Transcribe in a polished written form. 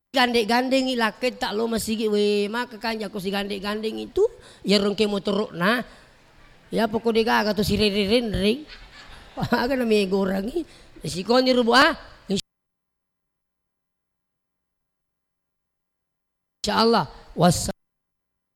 gandeng-gandeng ilakit tak lo masigi we maka kanja ko si gandeng-gandeng itu ya rongke motor na ya pokoknya kagak tuh si ririn ring aga na may gorangi si konyo rubo insyaallah was